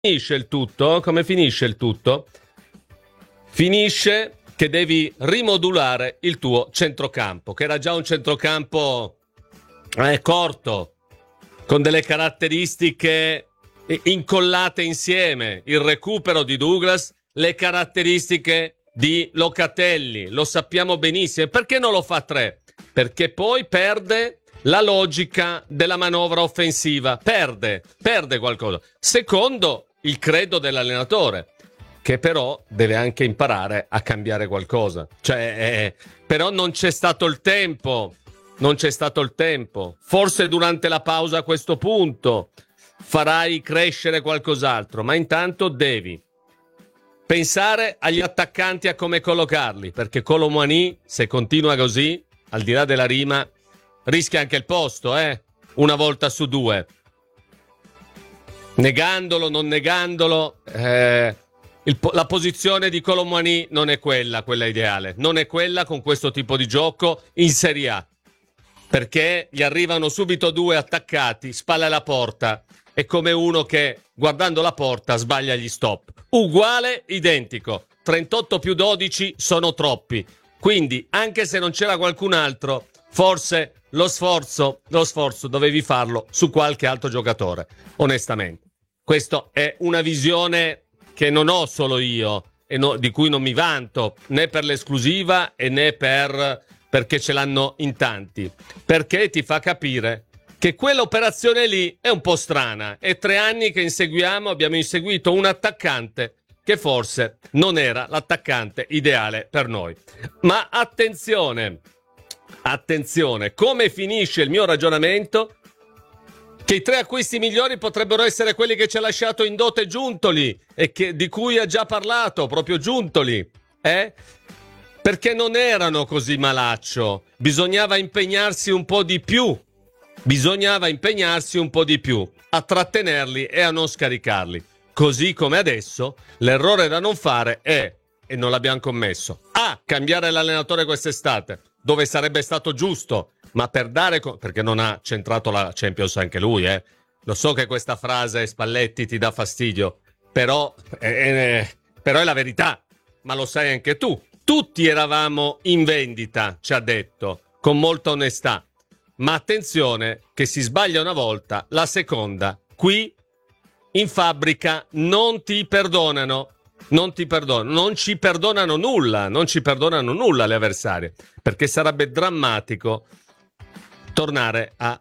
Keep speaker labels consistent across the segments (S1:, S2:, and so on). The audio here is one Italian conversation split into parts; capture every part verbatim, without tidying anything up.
S1: finisce il tutto? Come finisce il tutto? Finisce che devi rimodulare il tuo centrocampo, che era già un centrocampo eh, corto, con delle caratteristiche incollate insieme, il recupero di Douglas, le caratteristiche di Locatelli, lo sappiamo benissimo. Perché non lo fa tre? Perché poi perde la logica della manovra offensiva, perde, perde qualcosa. Secondo il credo dell'allenatore, che però deve anche imparare a cambiare qualcosa. Cioè, eh, però non c'è stato il tempo, non c'è stato il tempo. Forse durante la pausa a questo punto farai crescere qualcos'altro, ma intanto devi pensare agli attaccanti, a come collocarli, perché Kolo Muani, se continua così, al di là della rima, rischia anche il posto, eh? Una volta su due. Negandolo, non negandolo, eh, il, la posizione di Kolo Muani non è quella, quella ideale. Non è quella con questo tipo di gioco in Serie A. Perché gli arrivano subito due attaccati, spalla alla porta. È come uno che, guardando la porta, sbaglia gli stop. Uguale, identico. trentotto più dodici sono troppi. Quindi, anche se non c'era qualcun altro, forse lo sforzo, lo sforzo dovevi farlo su qualche altro giocatore, onestamente. Questa è una visione che non ho solo io e no, di cui non mi vanto, né per l'esclusiva e né per perché ce l'hanno in tanti. Perché ti fa capire che quell'operazione lì è un po' strana. È tre anni che inseguiamo, abbiamo inseguito un attaccante che forse non era l'attaccante ideale per noi. Ma attenzione, attenzione, come finisce il mio ragionamento? Che i tre acquisti migliori potrebbero essere quelli che ci ha lasciato in dote Giuntoli e che, di cui ha già parlato proprio Giuntoli, eh? Perché non erano così malaccio, bisognava impegnarsi un po' di più, bisognava impegnarsi un po' di più a trattenerli e a non scaricarli. Così come adesso, l'errore da non fare è, e non l'abbiamo commesso, A, cambiare l'allenatore quest'estate, dove sarebbe stato giusto, ma per dare, co- perché non ha centrato la Champions anche lui, eh. Lo so che questa frase, Spalletti, ti dà fastidio, però, eh, eh, però è la verità, ma lo sai anche tu. Tutti eravamo in vendita, ci ha detto, con molta onestà. Ma attenzione che si sbaglia una volta, la seconda, qui in fabbrica non ti perdonano, non ti perdonano, non ci perdonano nulla, non ci perdonano nulla le avversarie, perché sarebbe drammatico tornare a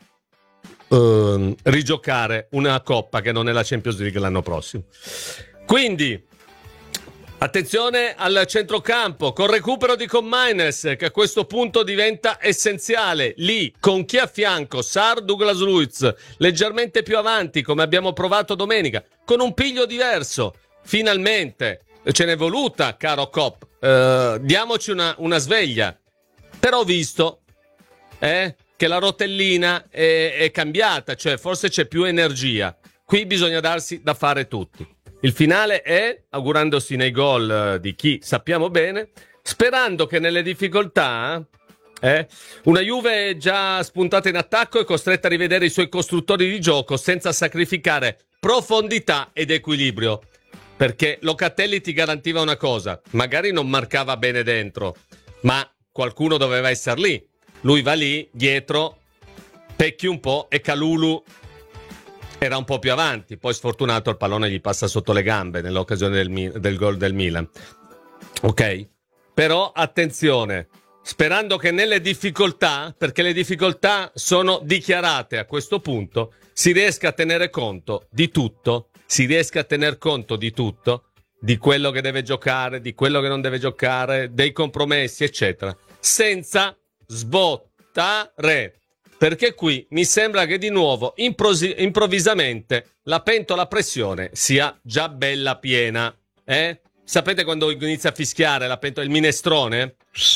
S1: uh, rigiocare una coppa che non è la Champions League l'anno prossimo. Quindi attenzione al centrocampo, con recupero di Commines, che a questo punto diventa essenziale. Lì, con chi a fianco? Sarr, Douglas Luiz, leggermente più avanti, come abbiamo provato domenica, con un piglio diverso. Finalmente, ce n'è voluta, caro Cop. Uh, diamoci una, una sveglia. Però ho visto eh, che la rotellina è, è cambiata, cioè forse c'è più energia. Qui bisogna darsi da fare tutti. Il finale è, augurandosi nei gol di chi sappiamo bene, sperando che nelle difficoltà eh, una Juve già spuntata in attacco è costretta a rivedere i suoi costruttori di gioco senza sacrificare profondità ed equilibrio. Perché Locatelli ti garantiva una cosa, magari non marcava bene dentro, ma qualcuno doveva essere lì. Lui va lì, dietro, pecchi un po' e Kalulu era un po' più avanti, poi sfortunato il pallone gli passa sotto le gambe nell'occasione del, del gol del Milan. Ok? Però attenzione, sperando che nelle difficoltà, perché le difficoltà sono dichiarate a questo punto, si riesca a tenere conto di tutto, si riesca a tener conto di tutto, di quello che deve giocare, di quello che non deve giocare, dei compromessi, eccetera, senza sbottare. Perché qui mi sembra che di nuovo impros- improvvisamente la pentola a pressione sia già bella piena. Eh? Sapete quando inizia a fischiare la pentola, il minestrone?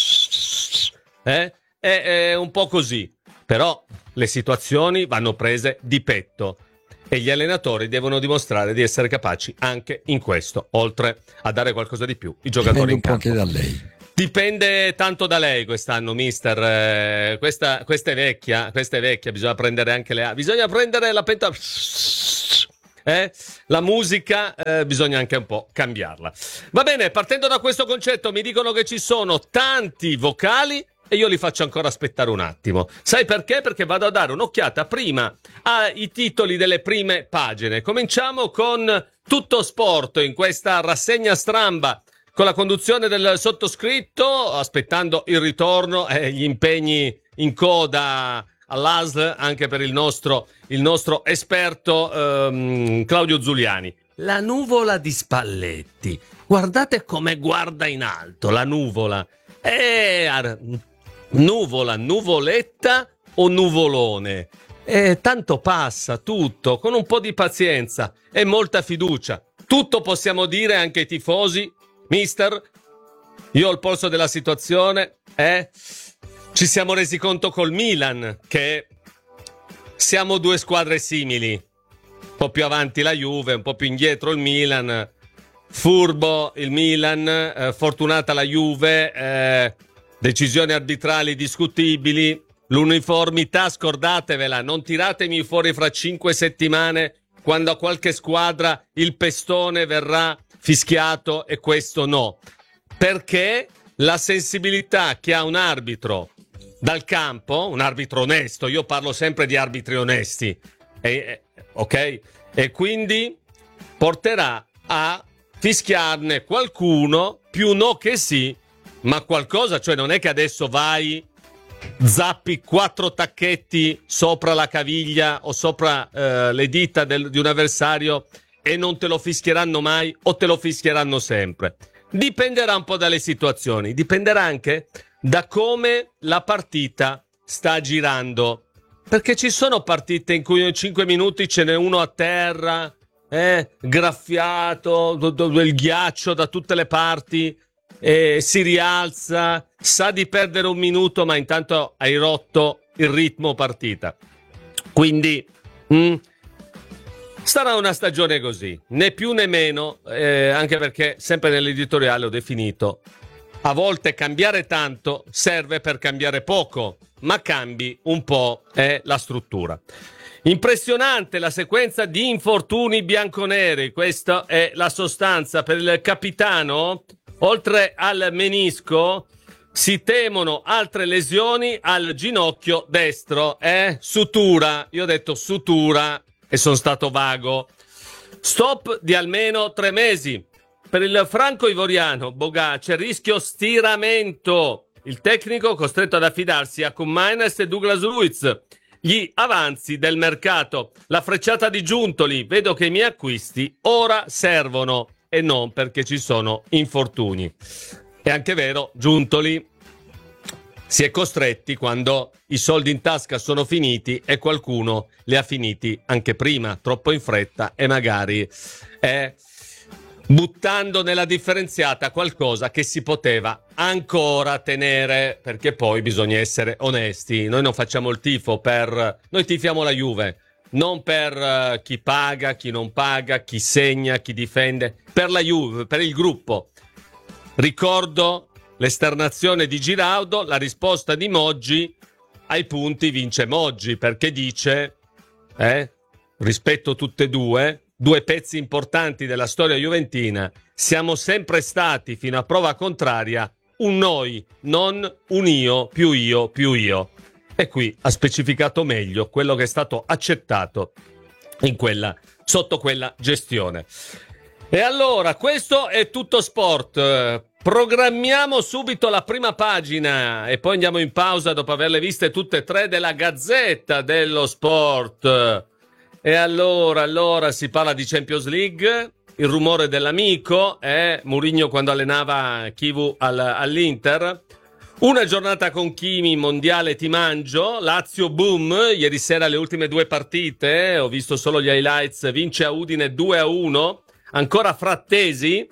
S1: Eh? È, è un po' così. Però le situazioni vanno prese di petto e gli allenatori devono dimostrare di essere capaci anche in questo, oltre a dare qualcosa di più. I giocatori in campo.
S2: Dipende un po' anche da lei.
S1: Dipende tanto da lei quest'anno, mister. Eh, questa, questa è vecchia, questa è vecchia, bisogna prendere anche le... Bisogna prendere la pentola... Eh? La musica eh, bisogna anche un po' cambiarla. Va bene, partendo da questo concetto mi dicono che ci sono tanti vocali e io li faccio ancora aspettare un attimo. Sai perché? Perché vado a dare un'occhiata prima ai titoli delle prime pagine. Cominciamo con Tutto Sport in questa rassegna stramba con la conduzione del sottoscritto, aspettando il ritorno e gli impegni in coda all'A S L anche per il nostro, il nostro esperto ehm, Claudio Zuliani. La nuvola di Spalletti. Guardate come guarda in alto la nuvola. Eh, nuvola, nuvoletta o nuvolone? Eh, tanto passa tutto, con un po' di pazienza e molta fiducia. Tutto possiamo dire anche ai tifosi. Mister, io ho il polso della situazione, eh? Ci siamo resi conto col Milan che siamo due squadre simili, un po' più avanti la Juve, un po' più indietro il Milan, furbo il Milan, eh, fortunata la Juve, eh, decisioni arbitrali discutibili, l'uniformità scordatevela, non tiratemi fuori fra cinque settimane quando a qualche squadra il pestone verrà fischiato e questo no, perché la sensibilità che ha un arbitro dal campo, un arbitro onesto, io parlo sempre di arbitri onesti, e, ok? E quindi porterà a fischiarne qualcuno, più no che sì, ma qualcosa, cioè non è che adesso vai, zappi quattro tacchetti sopra la caviglia o sopra eh, le dita del, di un avversario e non te lo fischieranno mai o te lo fischieranno sempre. Dipenderà un po' dalle situazioni, dipenderà anche da come la partita sta girando, perché ci sono partite in cui in cinque minuti ce n'è uno a terra, eh, graffiato, dove il ghiaccio da tutte le parti, eh, si rialza, sa di perdere un minuto ma intanto hai rotto il ritmo partita. Quindi mh, sarà una stagione così, né più né meno, eh, anche perché sempre nell'editoriale ho definito a volte cambiare tanto serve per cambiare poco, ma cambi un po' è la struttura. Impressionante la sequenza di infortuni bianconeri, questa è la sostanza per il capitano. Oltre al menisco si temono altre lesioni al ginocchio destro, eh? Sutura, io ho detto sutura e sono stato vago. Stop di almeno tre mesi. Per il franco-ivoriano Boga c'è rischio stiramento. Il tecnico costretto ad affidarsi a Koumainis e Douglas Luiz. Gli avanzi del mercato. La frecciata di Giuntoli. Vedo che i miei acquisti ora servono e non perché ci sono infortuni. È anche vero, Giuntoli si è costretti quando i soldi in tasca sono finiti e qualcuno li ha finiti anche prima, troppo in fretta e magari è buttando nella differenziata qualcosa che si poteva ancora tenere, perché poi bisogna essere onesti. Noi non facciamo il tifo per... Noi tifiamo la Juve, non per uh, chi paga, chi non paga, chi segna, chi difende, per la Juve, per il gruppo. Ricordo l'esternazione di Giraudo, la risposta di Moggi: ai punti vince Moggi, perché dice, eh, rispetto tutte e due, due pezzi importanti della storia juventina, siamo sempre stati, fino a prova contraria, un noi, non un io, più io, più io. E qui ha specificato meglio quello che è stato accettato in quella, sotto quella gestione. E allora, questo è Tutto Sport. Programmiamo subito la prima pagina e poi andiamo in pausa dopo averle viste tutte e tre della Gazzetta dello Sport. E allora, allora si parla di Champions League, il rumore dell'amico è Mourinho quando allenava Chivu al, all'Inter. Una giornata con Chimi, mondiale ti mangio, Lazio boom, ieri sera le ultime due partite, ho visto solo gli highlights, vince a Udine due a uno, ancora Frattesi,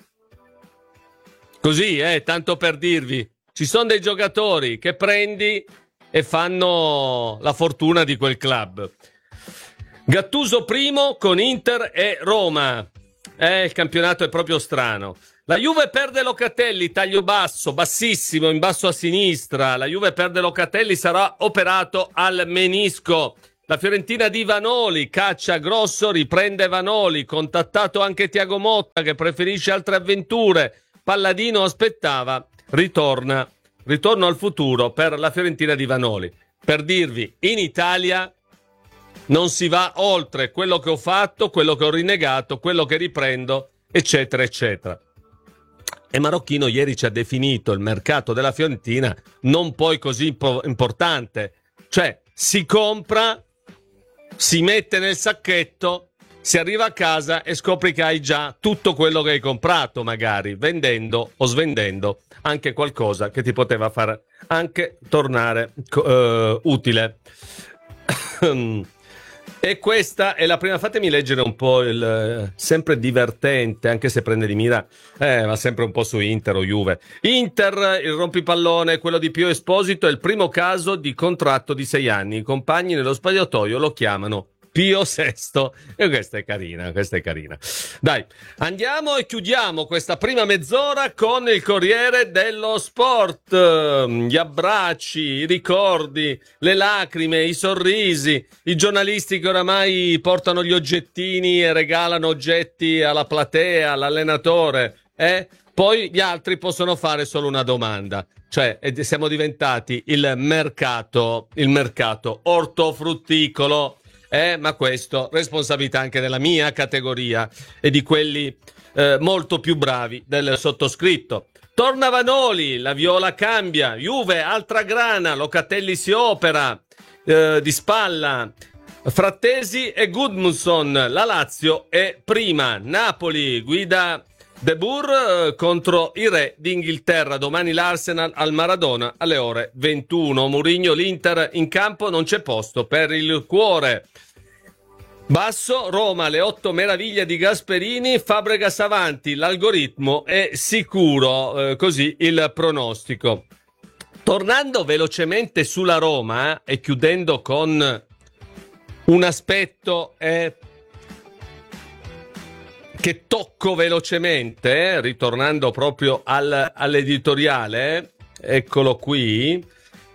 S1: così eh, tanto per dirvi, ci sono dei giocatori che prendi e fanno la fortuna di quel club. Gattuso primo con Inter e Roma, eh, il campionato è proprio strano. La Juve perde Locatelli, taglio basso, bassissimo, in basso a sinistra. La Juve perde Locatelli, sarà operato al menisco. La Fiorentina di Vanoli, caccia Grosso, riprende Vanoli, contattato anche Thiago Motta che preferisce altre avventure, Palladino aspettava, ritorna, ritorno al futuro per la Fiorentina di Vanoli. Per dirvi, in Italia non si va oltre quello che ho fatto, quello che ho rinnegato, quello che riprendo, eccetera, eccetera. E Marocchino ieri ci ha definito il mercato della Fiorentina non poi così impo- importante. Cioè, si compra, si mette nel sacchetto, si arriva a casa e scopri che hai già tutto quello che hai comprato, magari, vendendo o svendendo anche qualcosa che ti poteva far anche tornare uh, utile. E questa è la prima. Fatemi leggere un po' il sempre divertente, anche se prende di mira, eh, ma sempre un po' su Inter o Juve. Inter, il rompipallone, quello di Pio Esposito, è il primo caso di contratto di sei anni. I compagni nello spogliatoio lo chiamano Pio Sesto. E questa è carina, questa è carina. Dai, andiamo e chiudiamo questa prima mezz'ora con il Corriere dello Sport. Gli abbracci, i ricordi, le lacrime, i sorrisi, i giornalisti che oramai portano gli oggettini e regalano oggetti alla platea, all'allenatore, eh? Poi gli altri possono fare solo una domanda. Cioè, siamo diventati il mercato, il mercato ortofrutticolo. Eh, ma questo, responsabilità anche della mia categoria e di quelli eh, molto più bravi del sottoscritto. Torna Vanoli, la Viola cambia, Juve, altra grana, Locatelli si opera, eh, di spalla, Frattesi e Gudmundsson, la Lazio è prima, Napoli guida De Boer eh, contro i re d'Inghilterra, domani l'Arsenal al Maradona alle ore ventuno, Mourinho, l'Inter in campo, non c'è posto per il cuore. Basso, Roma, le otto meraviglie di Gasperini, Fabregas avanti, l'algoritmo è sicuro, eh, così il pronostico. Tornando velocemente sulla Roma eh, e chiudendo con un aspetto eh, che tocco velocemente, eh, ritornando proprio al, all'editoriale, eh, eccolo qui,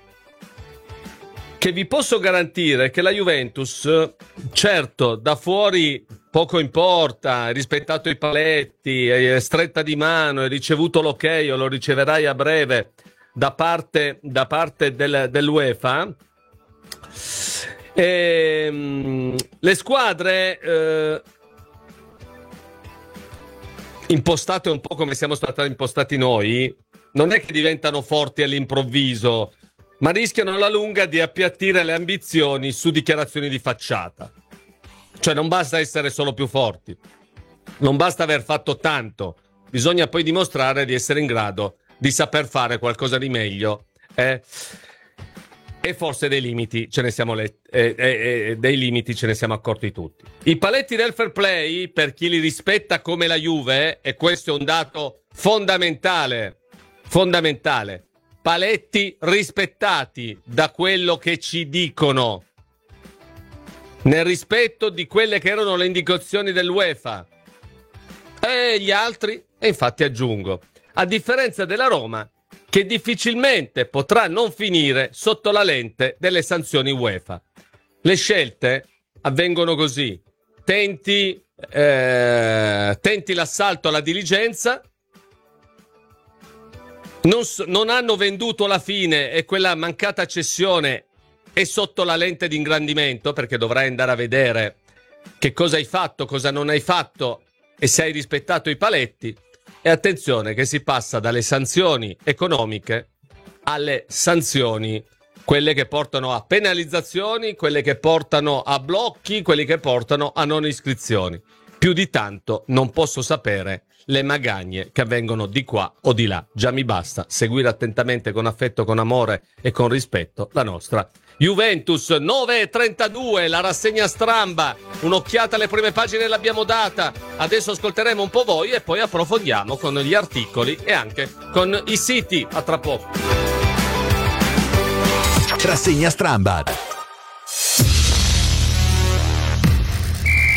S1: che vi posso garantire che la Juventus, certo, da fuori poco importa, è rispettato i paletti, è stretta di mano, è ricevuto l'ok, o lo riceverai a breve da parte, da parte del, dell'UEFA. E, le squadre eh, impostate un po' come siamo stati impostati noi, non è che diventano forti all'improvviso, ma rischiano alla lunga di appiattire le ambizioni su dichiarazioni di facciata. Cioè non basta essere solo più forti, non basta aver fatto tanto, bisogna poi dimostrare di essere in grado di saper fare qualcosa di meglio, eh? E forse dei limiti ce ne siamo let- eh, eh, eh, dei limiti ce ne siamo accorti tutti. I paletti del fair play, per chi li rispetta come la Juve, e questo è un dato fondamentale, fondamentale, paletti rispettati da quello che ci dicono, nel rispetto di quelle che erano le indicazioni dell'UEFA. E gli altri, e infatti aggiungo, a differenza della Roma, che difficilmente potrà non finire sotto la lente delle sanzioni UEFA. Le scelte avvengono così: tenti, eh, tenti l'assalto alla diligenza, non, non hanno venduto la fine e quella mancata cessione è sotto la lente di ingrandimento, perché dovrai andare a vedere che cosa hai fatto, cosa non hai fatto e se hai rispettato i paletti. E attenzione che si passa dalle sanzioni economiche alle sanzioni, quelle che portano a penalizzazioni, quelle che portano a blocchi, quelle che portano a non iscrizioni. Più di tanto non posso sapere le magagne che avvengono di qua o di là. Già mi basta seguire attentamente, con affetto, con amore e con rispetto la nostra Juventus. Nove e trentadue, la rassegna stramba, un'occhiata alle prime pagine l'abbiamo data, adesso ascolteremo un po' voi e poi approfondiamo con gli articoli e anche con i siti. A tra poco.
S2: Rassegna stramba.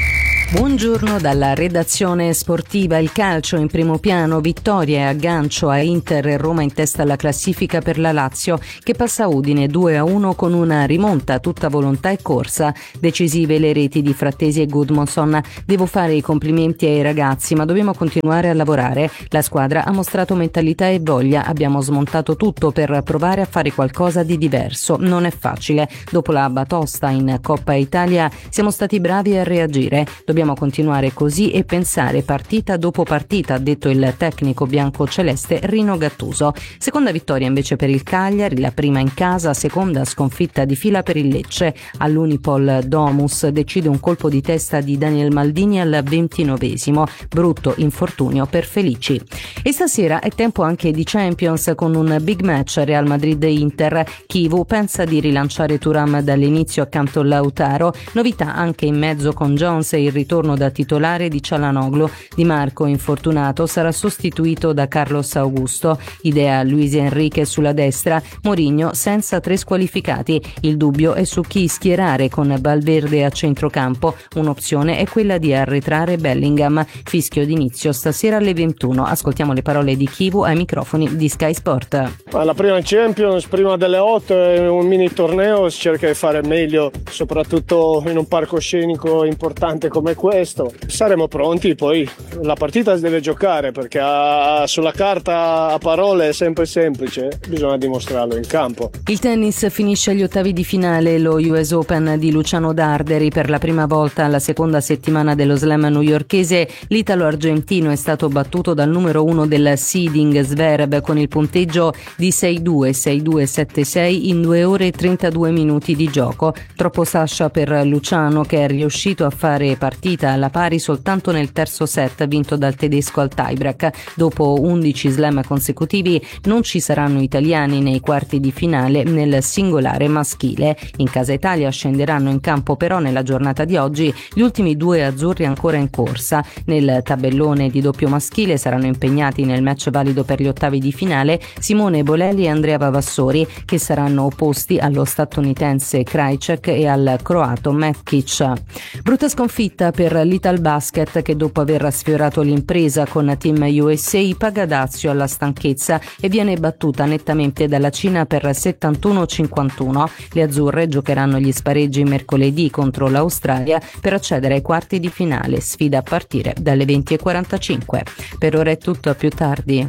S2: Buongiorno dalla redazione sportiva. Il calcio in primo piano, vittoria e aggancio a Inter e Roma in testa alla classifica per la Lazio che passa Udine due a uno con una rimonta tutta volontà e corsa. Decisive le reti di Frattesi e Gudmundsson. Devo fare i complimenti ai ragazzi, ma dobbiamo continuare a lavorare. La squadra ha mostrato mentalità e voglia, abbiamo smontato tutto per provare a fare qualcosa di diverso. Non è facile. Dopo la batosta in Coppa Italia siamo stati bravi a reagire. Dobbiamo continuare così e pensare partita dopo partita, ha detto il tecnico bianco-celeste Rino Gattuso. Seconda vittoria invece per il Cagliari, la prima in casa, seconda sconfitta di fila per il Lecce. All'Unipol Domus decide un colpo di testa di Daniel Maldini al ventinovesimo. Brutto infortunio per Felici. E stasera è tempo anche di Champions con un big match Real Madrid-Inter. Chivu pensa di rilanciare Thuram dall'inizio accanto a Lautaro. Novità anche in mezzo con Jones e il ritorno da titolare di Çalhanoğlu. Di Marco, infortunato, sarà sostituito da Carlos Augusto. Idea Luis Enrique sulla destra, Mourinho senza tre squalificati. Il dubbio è su chi schierare con Valverde a centrocampo. Un'opzione è quella di arretrare Bellingham. Fischio d'inizio stasera alle ventuno. Ascoltiamo le parole di Chivu ai microfoni di Sky Sport.
S3: La prima Champions, prima delle otto, è un mini torneo, si cerca di fare meglio, soprattutto in un palcoscenico importante come questo. Saremo pronti, poi la partita si deve giocare perché a, sulla carta a parole è sempre semplice, bisogna dimostrarlo in campo.
S2: Il tennis finisce agli ottavi di finale lo U S Open di Luciano Darderi. Per la prima volta alla seconda settimana dello slam newyorkese l'italo-argentino è stato battuto dal numero uno del seeding Zverev con il punteggio di sei due sei due sette sei in due ore e trentadue minuti di gioco. Troppo Sasha per Luciano, che è riuscito a fare partita alla pari soltanto nel terzo set vinto dal tedesco al tiebreak. Dopo undici slam consecutivi non ci saranno italiani nei quarti di finale nel singolare maschile. In casa Italia scenderanno in campo però nella giornata di oggi gli ultimi due azzurri ancora in corsa. Nel tabellone di doppio maschile saranno impegnati nel match valido per gli ottavi di finale Simone Bolelli e Andrea Vavassori, che saranno opposti allo statunitense Krajicek e al croato Metkic. Brutta sconfitta per l'Italbasket, che dopo aver sfiorato l'impresa con Team U S A paga dazio alla stanchezza e viene battuta nettamente dalla Cina per settantuno a cinquantuno. Le azzurre giocheranno gli spareggi mercoledì contro l'Australia per accedere ai quarti di finale, sfida a partire dalle venti e quarantacinque. Per ora è tutto, a più tardi.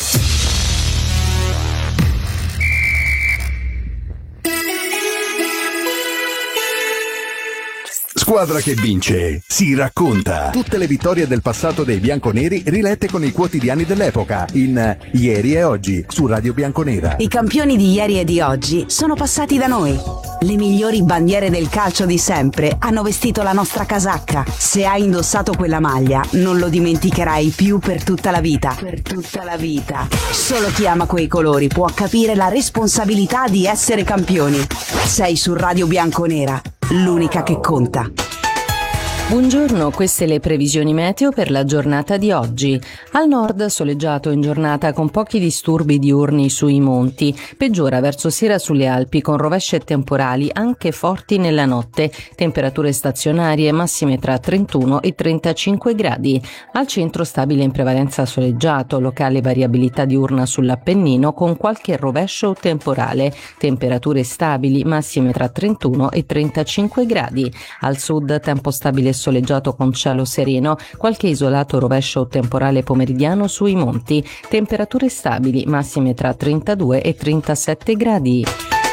S4: Squadra che vince si racconta. Tutte le vittorie del passato dei bianconeri rilette con i quotidiani dell'epoca in Ieri e Oggi su Radio Bianconera.
S5: I campioni di ieri e di oggi sono passati da noi. Le migliori bandiere del calcio di sempre hanno vestito la nostra casacca. Se hai indossato quella maglia, non lo dimenticherai più per tutta la vita. Per tutta la vita. Solo chi ama quei colori può capire la responsabilità di essere campioni. Sei su Radio Bianconera, l'unica che conta.
S2: Buongiorno, queste le previsioni meteo per la giornata di oggi. Al nord soleggiato in giornata con pochi disturbi diurni sui monti. Peggiora verso sera sulle Alpi con rovesce e temporali anche forti nella notte. Temperature stazionarie massime tra trentuno e trentacinque gradi. Al centro stabile in prevalenza soleggiato, locale variabilità diurna sull'Appennino con qualche rovescio o temporale. Temperature stabili massime tra trentuno e trentacinque gradi. Al sud tempo stabile soleggiato con cielo sereno, qualche isolato rovescio o temporale pomeridiano sui monti, temperature stabili massime tra trentadue e trentasette gradi.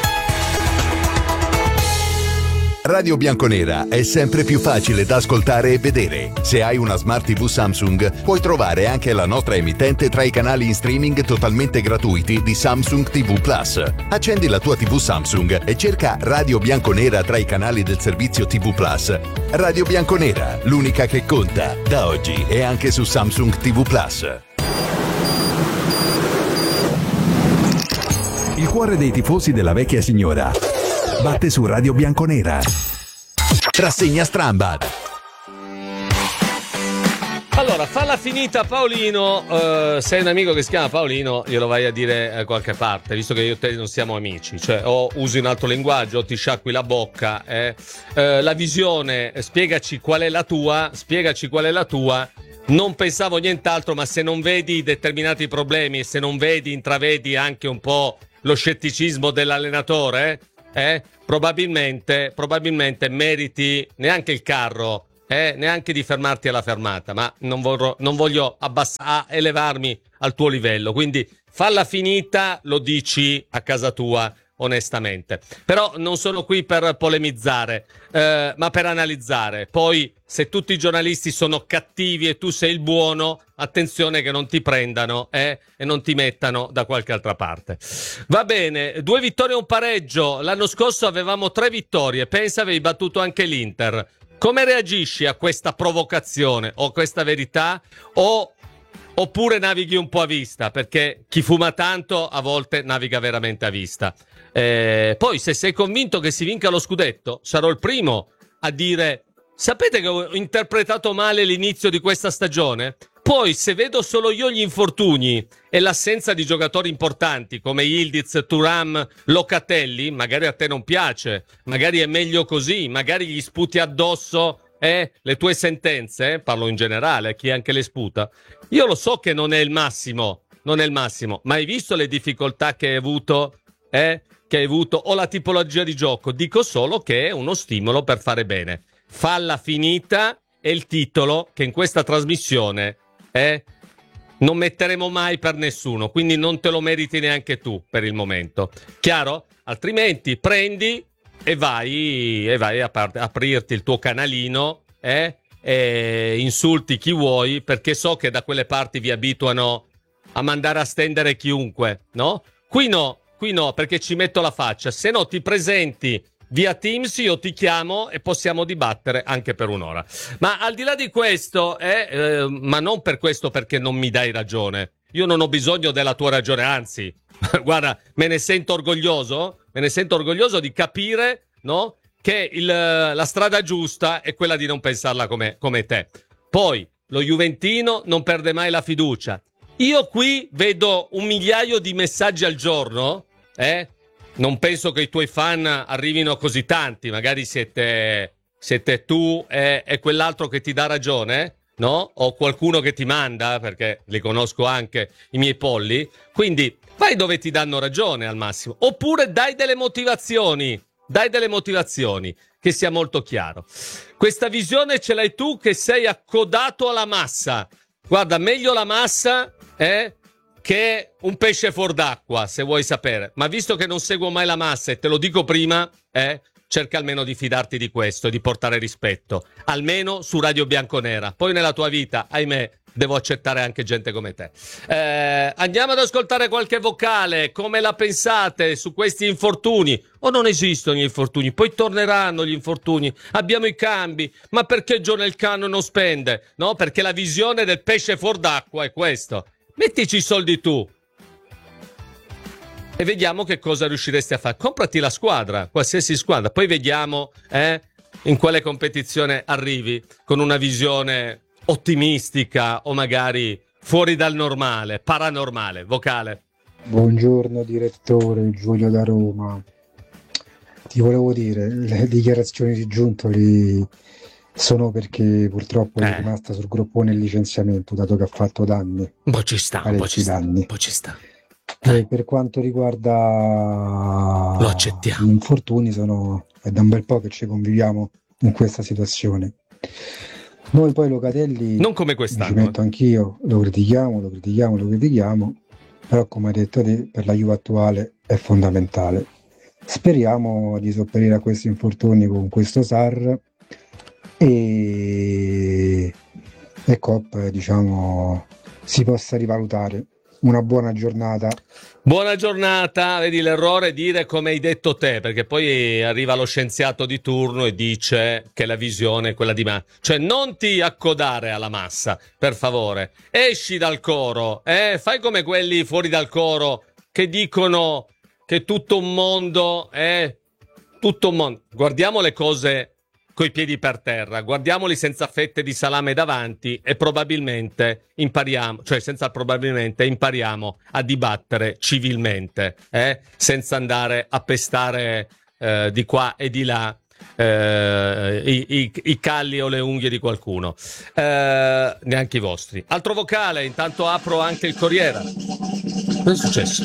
S4: Radio Bianconera è sempre più facile da ascoltare e vedere. Se hai una Smart tivù Samsung, puoi trovare anche la nostra emittente tra i canali in streaming totalmente gratuiti di Samsung tivù Plus. Accendi la tua tivù Samsung e cerca Radio Bianconera tra i canali del servizio tivù Plus. Radio Bianconera, l'unica che conta, da oggi e anche su Samsung tivù Plus. Il cuore dei tifosi della vecchia signora batte su Radio Bianconera. Rassegna Strambad.
S1: Allora, falla finita Paolino, uh, sei un amico che si chiama Paolino, glielo vai a dire a qualche parte, visto che io e te non siamo amici, cioè o usi un altro linguaggio o ti sciacqui la bocca, eh. uh, la visione, spiegaci qual è la tua, spiegaci qual è la tua, non pensavo nient'altro, ma se non vedi determinati problemi e se non vedi, intravedi anche un po' lo scetticismo dell'allenatore, eh, probabilmente, probabilmente meriti neanche il carro, Eh, neanche di fermarti alla fermata, ma non, vorrò, non voglio abbassare, elevarmi al tuo livello, quindi falla finita, lo dici a casa tua onestamente. Però non sono qui per polemizzare, eh, ma per analizzare. Poi se tutti i giornalisti sono cattivi e tu sei il buono, attenzione che non ti prendano eh, e non ti mettano da qualche altra parte. Va bene, due vittorie e un pareggio. L'anno scorso avevamo tre vittorie, pensa avevi battuto anche l'Inter. Come reagisci a questa provocazione o a questa verità o, oppure navighi un po' a vista? Perché chi fuma tanto a volte naviga veramente a vista. Eh, poi se sei convinto che si vinca lo scudetto, sarò il primo a dire: sapete che ho interpretato male l'inizio di questa stagione? Poi se vedo solo io gli infortuni e l'assenza di giocatori importanti come Yildiz, Thuram, Locatelli, magari a te non piace, magari è meglio così, magari gli sputi addosso eh, le tue sentenze, eh, parlo in generale, chi anche le sputa. Io lo so che non è il massimo, non è il massimo, ma hai visto le difficoltà che hai avuto, eh, che hai avuto o la tipologia di gioco? Dico solo che è uno stimolo per fare bene. Falla finita è il titolo che in questa trasmissione Eh, non metteremo mai per nessuno, quindi non te lo meriti neanche tu per il momento, chiaro? Altrimenti prendi e vai e vai a part- aprirti il tuo canalino eh, e insulti chi vuoi, perché so che da quelle parti vi abituano a mandare a stendere chiunque, no? Qui no, qui no, perché ci metto la faccia, se no ti presenti via Teams, io ti chiamo e possiamo dibattere anche per un'ora. Ma al di là di questo, eh, eh, ma non per questo perché non mi dai ragione. Io non ho bisogno della tua ragione, anzi, guarda, me ne sento orgoglioso, me ne sento orgoglioso di capire, no, che il, la strada giusta è quella di non pensarla come, come te. Poi, lo Juventino non perde mai la fiducia. Io qui vedo un migliaio di messaggi al giorno, eh, non penso che i tuoi fan arrivino così tanti, magari siete, siete tu e, e quell'altro che ti dà ragione, no? O qualcuno che ti manda, perché li conosco anche i miei polli, quindi vai dove ti danno ragione al massimo, oppure dai delle motivazioni, dai delle motivazioni, che sia molto chiaro. Questa visione ce l'hai tu che sei accodato alla massa, guarda, meglio la massa, eh? Che un pesce fuor d'acqua, se vuoi sapere. Ma visto che non seguo mai la massa e te lo dico prima, eh, cerca almeno di fidarti di questo, di portare rispetto. Almeno su Radio Bianconera. Poi nella tua vita, ahimè, devo accettare anche gente come te. Eh, andiamo ad ascoltare qualche vocale. Come la pensate su questi infortuni? O non esistono gli infortuni? Poi torneranno gli infortuni. Abbiamo i cambi. Ma perché John Elkann non spende? No, perché la visione del pesce fuor d'acqua è questo. Mettici i soldi tu e vediamo che cosa riusciresti a fare. Comprati la squadra, qualsiasi squadra, poi vediamo eh, in quale competizione arrivi con una visione ottimistica o magari fuori dal normale, paranormale. Vocale.
S6: Buongiorno direttore, Giulio da Roma. Ti volevo dire, le dichiarazioni di Giuntoli sono perché purtroppo
S1: eh.
S6: è rimasta sul groppone il licenziamento, dato che ha fatto danni.
S1: Un po' ci sta, un po' ci sta, un po' ci sta.
S6: E per quanto riguarda
S1: lo accettiamo.
S6: gli infortuni, sono, è da un bel po' che ci conviviamo in questa situazione. Noi poi Locatelli,
S1: non come quest'anno,
S6: ci metto anch'io, lo critichiamo, lo critichiamo, lo critichiamo, però come hai detto te, per la Juve attuale è fondamentale. Speriamo di sopperire a questi infortuni con questo Sarr e, e Cop, diciamo, si possa rivalutare. Una buona giornata.
S1: Buona giornata, vedi l'errore è dire come hai detto te, perché poi arriva lo scienziato di turno e dice che la visione è quella di massa. Cioè non ti accodare alla massa, per favore. Esci dal coro, eh? Fai come quelli fuori dal coro che dicono che tutto un mondo è tutto un mondo. Guardiamo le cose coi piedi per terra, guardiamoli senza fette di salame davanti e probabilmente impariamo, cioè senza probabilmente impariamo a dibattere civilmente, eh? senza andare a pestare eh, di qua e di là eh, i, i, i calli o le unghie di qualcuno, eh, neanche i vostri. Altro vocale, intanto apro anche il Corriere. Cosa è successo?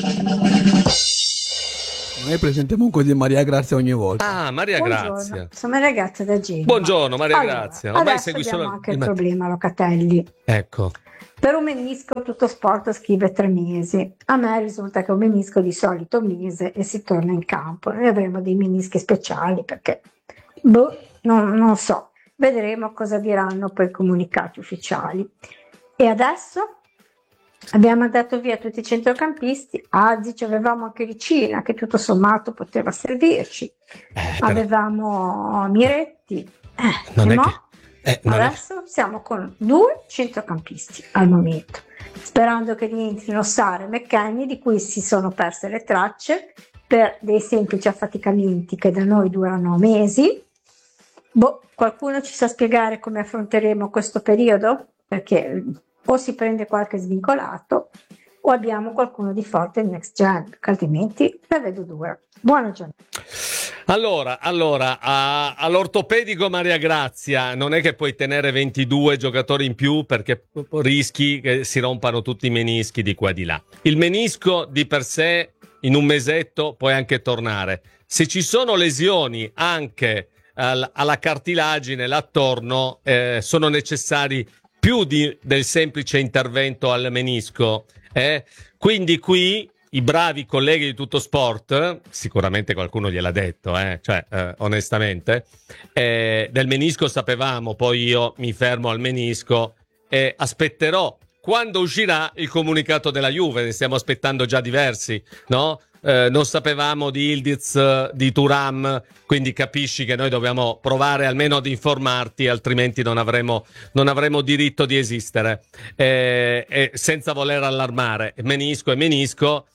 S7: Noi presentiamo un po' di Maria Grazia ogni volta.
S1: Ah, Maria
S8: Buongiorno.
S1: Grazia.
S8: Sono Maria Grazia da Genova.
S1: Buongiorno Maria
S8: Allora,
S1: Grazia. Ormai
S8: adesso
S1: segui
S8: abbiamo
S1: solo
S8: anche il
S1: il-
S8: problema Locatelli.
S1: Ecco.
S8: Per un menisco tutto sport scrive tre mesi. A me risulta che un menisco di solito un mese e si torna in campo. Noi avremo dei menischi speciali perché boh, non, non so. Vedremo cosa diranno poi i comunicati ufficiali. E adesso? Abbiamo mandato via tutti i centrocampisti. Azic, avevamo anche Ricina che tutto sommato poteva servirci.
S1: Eh, però
S8: Avevamo Miretti. Eh,
S1: non
S8: e
S1: è
S8: mo?
S1: che... eh, non è-
S8: Adesso siamo con due centrocampisti al momento, sperando che rientrino Sara e McKennie, di cui si sono perse le tracce per dei semplici affaticamenti che da noi durano mesi. Boh, qualcuno ci sa spiegare come affronteremo questo periodo? Perché o si prende qualche svincolato o abbiamo qualcuno di forte in next gen, altrimenti la vedo dura. Buona giornata.
S1: Allora, allora a- all'ortopedico Maria Grazia non è che puoi tenere ventidue giocatori in più perché rischi che si rompano tutti i menischi di qua e di là. Il menisco di per sé in un mesetto puoi anche tornare. Se ci sono lesioni anche al- alla cartilagine, l'attorno, eh, sono necessari più di- del semplice intervento al menisco. eh. Quindi qui i bravi colleghi di Tutto Sport, sicuramente qualcuno gliel'ha detto, eh, cioè eh, onestamente, eh, del menisco sapevamo, poi io mi fermo al menisco e aspetterò quando uscirà il comunicato della Juve, ne stiamo aspettando già diversi, no? Eh, non sapevamo di Ildiz, di Thuram, quindi capisci che noi dobbiamo provare almeno ad informarti, altrimenti non avremo, non avremo diritto di esistere. Eh, e senza voler allarmare, menisco e menisco,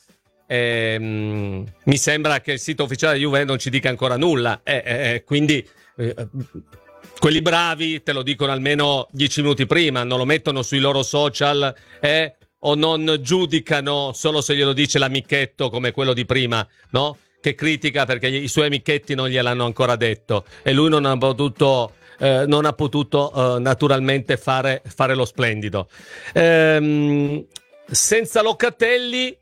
S1: ehm, mi sembra che il sito ufficiale di Juve non ci dica ancora nulla, eh, eh, quindi eh, quelli bravi te lo dicono almeno dieci minuti prima, non lo mettono sui loro social, eh, o non giudicano solo se glielo dice l'amichetto come quello di prima, no? Che critica perché i suoi amichetti non gliel'hanno ancora detto e lui non ha potuto, eh, non ha potuto eh, naturalmente fare, fare lo splendido. Ehm, senza Locatelli,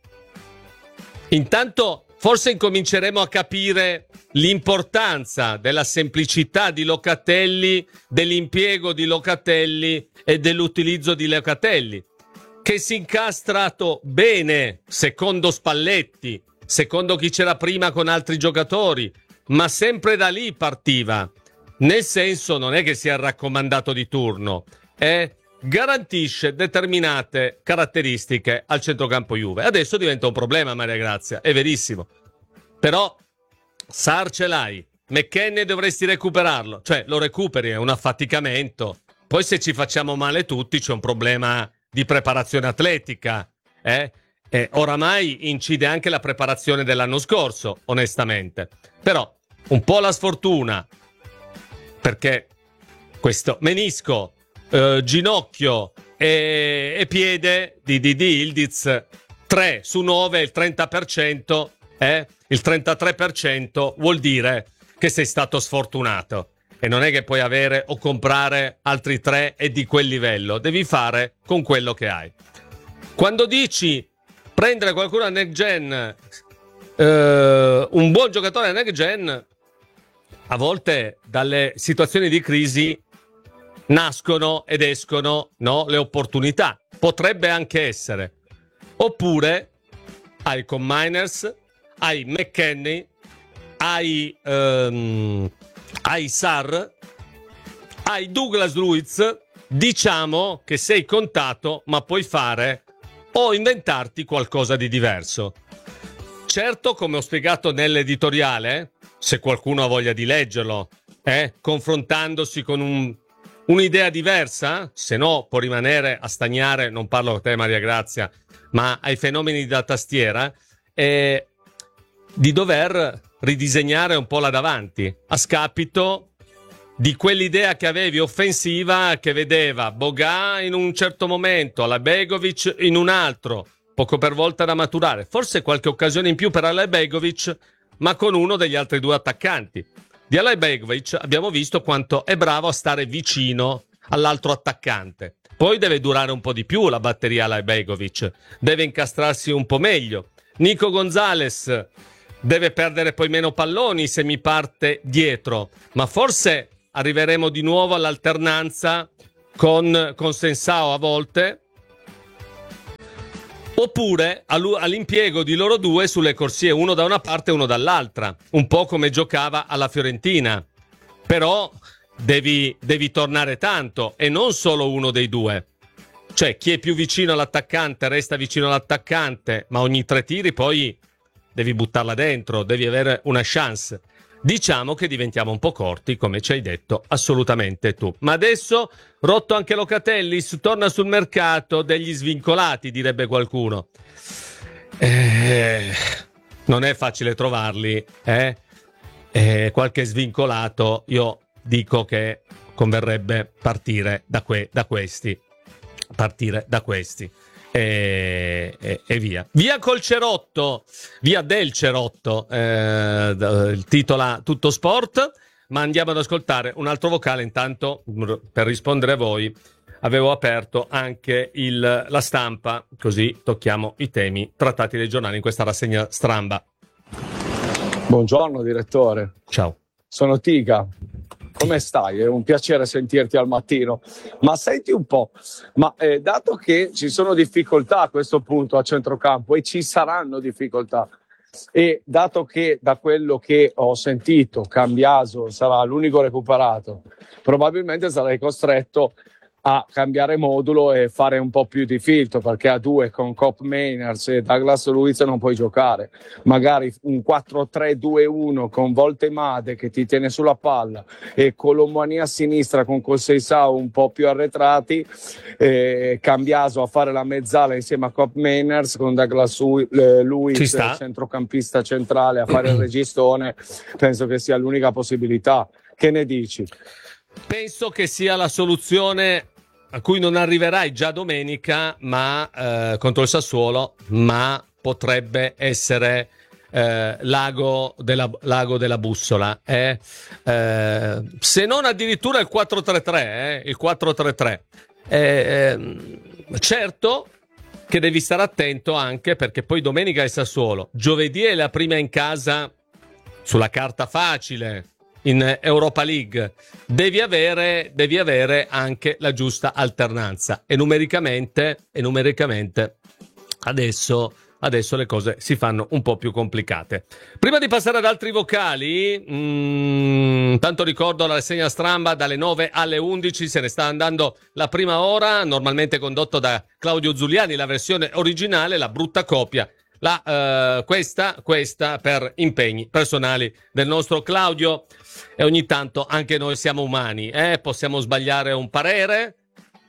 S1: intanto forse incominceremo a capire l'importanza della semplicità di Locatelli, dell'impiego di Locatelli e dell'utilizzo di Locatelli, che si è incastrato bene, secondo Spalletti, secondo chi c'era prima con altri giocatori, ma sempre da lì partiva. Nel senso, non è che sia il raccomandato di turno, eh? Garantisce determinate caratteristiche al centrocampo Juve. Adesso diventa un problema, Maria Grazia, è verissimo. Però Sar ce l'hai, McKennie dovresti recuperarlo, cioè lo recuperi, è un affaticamento. Poi se ci facciamo male tutti c'è un problema di preparazione atletica, eh? E oramai incide anche la preparazione dell'anno scorso, onestamente. Però un po' la sfortuna, perché questo menisco, eh, ginocchio e, e piede di, di, di Ildiz, tre su nove, il trenta per cento, eh? Il trentatré per cento vuol dire che sei stato sfortunato. E non è che puoi avere o comprare altri tre e di quel livello, devi fare con quello che hai. Quando dici prendere qualcuno a next gen, eh, un buon giocatore a next gen, a volte dalle situazioni di crisi nascono ed escono, no, le opportunità. Potrebbe anche essere. Oppure hai con Miners, hai McKennie, hai... Um, hai Sar, hai Douglas Luiz, diciamo che sei contato, ma puoi fare o inventarti qualcosa di diverso. Certo, come ho spiegato nell'editoriale, se qualcuno ha voglia di leggerlo, eh, confrontandosi con un, un'idea diversa, se no può rimanere a stagnare, non parlo a te Maria Grazia, ma ai fenomeni da tastiera, eh, di dover ridisegnare un po' là davanti, a scapito di quell'idea che avevi offensiva, che vedeva Bogà in un certo momento, Alaibegovic in un altro, poco per volta da maturare, forse qualche occasione in più per Alaibegovic, ma con uno degli altri due attaccanti. Di Alaibegovic abbiamo visto quanto è bravo a stare vicino all'altro attaccante. Poi deve durare un po' di più la batteria Alaibegovic, deve incastrarsi un po' meglio. Nico Gonzalez deve perdere poi meno palloni se mi parte dietro, ma forse arriveremo di nuovo all'alternanza con, con Sensao a volte, oppure all'impiego di loro due sulle corsie, uno da una parte e uno dall'altra, un po' come giocava alla Fiorentina. Però devi, devi tornare tanto, e non solo uno dei due. Cioè, chi è più vicino all'attaccante resta vicino all'attaccante, ma ogni tre tiri poi devi buttarla dentro, devi avere una chance. Diciamo che diventiamo un po' corti, come ci hai detto assolutamente tu. Ma adesso, rotto anche Locatelli, torna sul mercato degli svincolati, direbbe qualcuno. Eh, non è facile trovarli, eh? Eh, qualche svincolato, io dico che converrebbe partire da, que- da questi. Partire da questi. E, e, e via via col Cerotto, via del Cerotto, eh, il titola Tutto Sport, ma andiamo ad ascoltare un altro vocale. Intanto, per rispondere a voi, avevo aperto anche il, la Stampa, così tocchiamo i temi trattati dai giornali in questa rassegna Stramba.
S9: Buongiorno direttore.
S1: Ciao.
S9: Sono Tiga. Come stai? È un piacere sentirti al mattino. Ma senti un po', ma eh, dato che ci sono difficoltà a questo punto a centrocampo, e ci saranno difficoltà, e dato che da quello che ho sentito Cambiaso sarà l'unico recuperato, probabilmente sarai costretto a cambiare modulo e fare un po' più di filtro, perché a due con Cop Mainers e Douglas Luiz non puoi giocare. Magari un quattro tre due uno con Voltemade che ti tiene sulla palla e Colomboani a sinistra con Conceição un po' più arretrati, e Cambiaso a fare la mezzala insieme a Cop Mainers con Douglas Luiz, centrocampista centrale, a fare il registone. Penso che sia l'unica possibilità. Che ne dici?
S1: Penso che sia la soluzione a cui non arriverai già domenica, ma eh, contro il Sassuolo, ma potrebbe essere eh, l'ago della, l'ago della bussola, eh? Eh, se non addirittura il quattro tre tre, eh? il quattro tre tre. Eh, eh, certo che devi stare attento anche perché poi domenica è Sassuolo, giovedì è la prima in casa sulla carta facile in Europa League, devi avere, devi avere anche la giusta alternanza e numericamente, e numericamente adesso, adesso le cose si fanno un po' più complicate. Prima di passare ad altri vocali, mh, tanto ricordo la rassegna Stramba dalle nove alle undici, se ne sta andando la prima ora, normalmente condotto da Claudio Zuliani, la versione originale, la brutta copia. La, uh, questa, questa per impegni personali del nostro Claudio, e ogni tanto anche noi siamo umani, eh? Possiamo sbagliare un parere,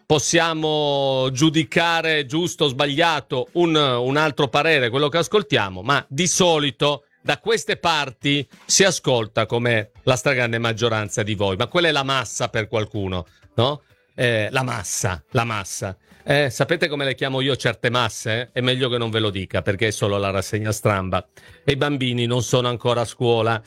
S1: possiamo giudicare giusto o sbagliato un, un altro parere, quello che ascoltiamo, ma di solito da queste parti si ascolta come la stragrande maggioranza di voi, ma quella è la massa per qualcuno, no? Eh, la massa, la massa. Eh, sapete come le chiamo io certe masse? È meglio che non ve lo dica perché è solo la rassegna Stramba e i bambini non sono ancora a scuola.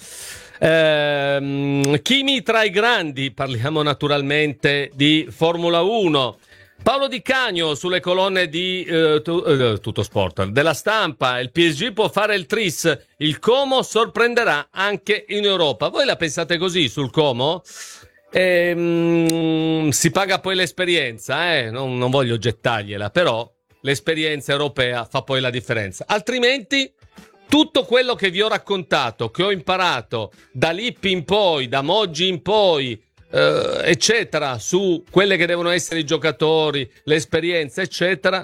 S1: Eh, Kimi tra i grandi, parliamo naturalmente di Formula uno. Paolo Di Cagno sulle colonne di eh, tu, eh, Tutto Sport della Stampa. Il P S G può fare il tris, il Como sorprenderà anche in Europa. Voi la pensate così sul Como? E, mm, si paga poi l'esperienza, eh? non, non voglio gettargliela, però l'esperienza europea fa poi la differenza, altrimenti tutto quello che vi ho raccontato, che ho imparato da Lippi in poi, da Moggi in poi, eh, eccetera, su quelle che devono essere i giocatori, l'esperienza eccetera,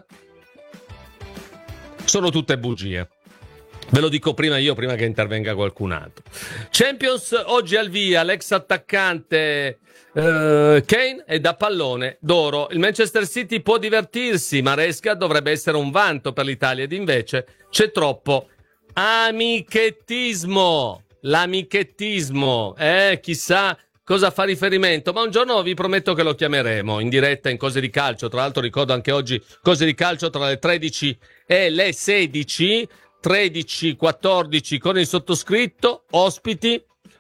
S1: sono tutte bugie. Ve lo dico prima io, prima che intervenga qualcun altro. Champions oggi al via, l'ex attaccante eh, Kane è da pallone d'oro. Il Manchester City può divertirsi, Maresca dovrebbe essere un vanto per l'Italia ed invece c'è troppo amichettismo. L'amichettismo, eh, chissà cosa fa riferimento? Ma un giorno vi prometto che lo chiameremo in diretta in Cose di Calcio. Tra l'altro ricordo anche oggi Cose di Calcio tra le tredici e le sedici, tredici quattordici con il sottoscritto, ospiti,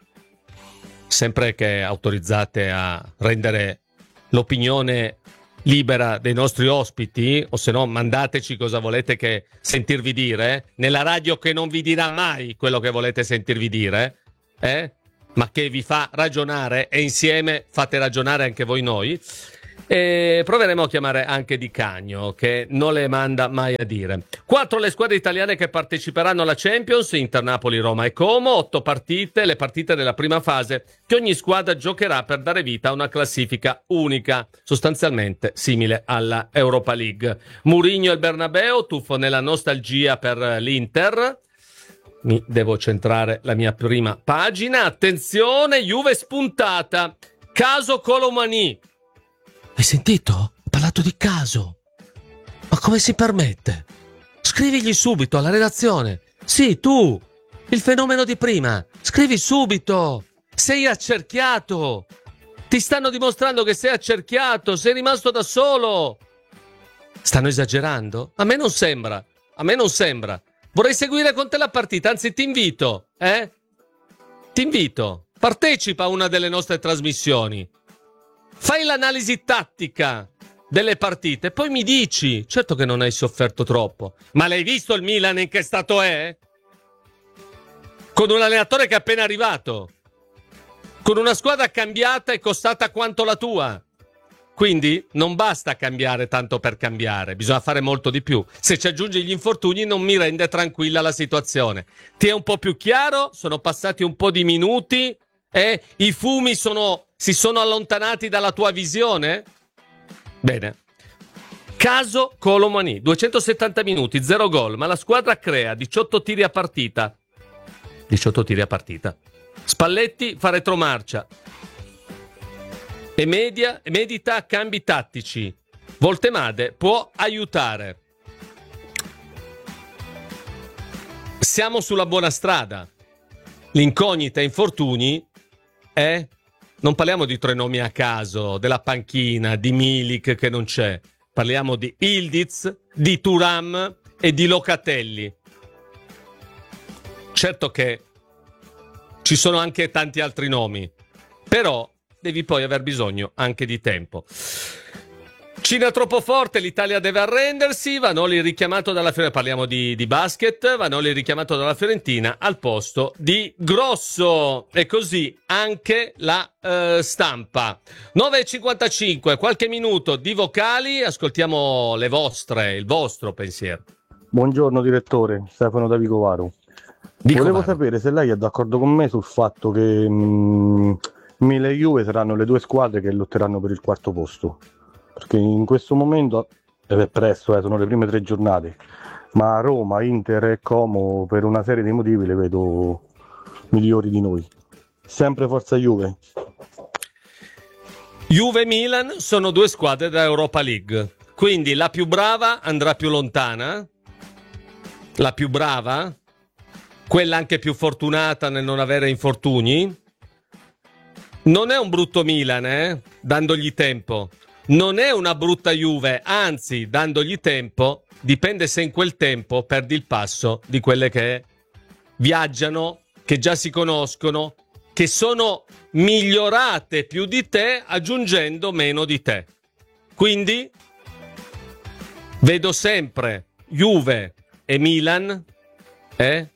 S1: sempre che autorizzate a rendere l'opinione libera dei nostri ospiti, o se no mandateci cosa volete che sentirvi dire, nella radio che non vi dirà mai quello che volete sentirvi dire, eh? ma che vi fa ragionare, e insieme fate ragionare anche voi noi. E proveremo a chiamare anche Di Cagno, che non le manda mai a dire. Quattro le squadre italiane che parteciperanno alla Champions: Inter, Napoli, Roma e Como. Otto partite, le partite della prima fase, che ogni squadra giocherà per dare vita a una classifica unica, sostanzialmente simile alla Europa League. Mourinho e il Bernabeu, tuffo nella nostalgia per l'Inter. Mi devo centrare la mia prima pagina. Attenzione, Juve spuntata. Caso Kolo Muani. Hai sentito? Ho parlato di caso. Ma come si permette? Scrivigli subito alla redazione. Sì, tu, il fenomeno di prima. Scrivi subito. Sei accerchiato. Ti stanno dimostrando che sei accerchiato. Sei rimasto da solo. Stanno esagerando? A me non sembra. A me non sembra. Vorrei seguire con te la partita. Anzi, ti invito. Eh? Ti invito. Partecipa a una delle nostre trasmissioni. Fai l'analisi tattica delle partite, poi mi dici. Certo che non hai sofferto troppo, ma l'hai visto il Milan in che stato è? Con un allenatore che è appena arrivato, con una squadra cambiata e costata quanto la tua. Quindi non basta cambiare tanto per cambiare, bisogna fare molto di più. Se ci aggiungi gli infortuni non mi rende tranquilla la situazione. Ti è un po' più chiaro? Sono passati un po' di minuti e i fumi sono... si sono allontanati dalla tua visione? Bene. Caso Kolo Muani, duecentosettanta minuti, zero gol, ma la squadra crea diciotto tiri a partita. diciotto tiri a partita. Spalletti fa retromarcia. E media, medita cambi tattici. Voltemade può aiutare. Siamo sulla buona strada. L'incognita infortuni è... Non parliamo di tre nomi a caso, della panchina, di Milik che non c'è. Parliamo di Ildiz, di Thuram e di Locatelli. Certo che ci sono anche tanti altri nomi, però devi poi aver bisogno anche di tempo. Cina troppo forte, l'Italia deve arrendersi. Vanoli richiamato dalla Fiorentina, parliamo di, di basket. Vanoli richiamato dalla Fiorentina al posto di Grosso, e così anche la eh, stampa. nove e cinquantacinque, qualche minuto di vocali, ascoltiamo le vostre, il vostro pensiero.
S10: Buongiorno direttore, Stefano da Vicovaro.
S1: Vicovaro.
S10: Volevo sapere se lei è d'accordo con me sul fatto che mh, Milan e Juve saranno le due squadre che lotteranno per il quarto posto. Perché in questo momento, ed è presto, eh, sono le prime tre giornate, ma Roma, Inter e Como per una serie di motivi le vedo migliori di noi. Sempre forza Juve.
S1: Juve e Milan sono due squadre da Europa League, quindi la più brava andrà più lontana, la più brava, quella anche più fortunata nel non avere infortuni. Non è un brutto Milan, eh, dandogli tempo. Non è una brutta Juve, anzi, dandogli tempo, dipende se in quel tempo perdi il passo di quelle che viaggiano, che già si conoscono, che sono migliorate più di te aggiungendo meno di te. Quindi vedo sempre Juve e Milan, eh?